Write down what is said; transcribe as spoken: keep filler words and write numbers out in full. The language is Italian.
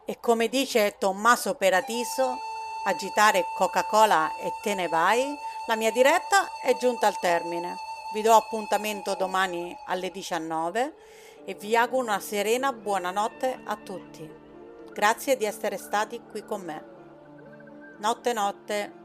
E come dice Tommaso Peratiso, agitare Coca-Cola e te ne vai, la mia diretta è giunta al termine. Vi do appuntamento domani alle diciannove e vi auguro una serena buonanotte a tutti. Grazie di essere stati qui con me. Notte notte.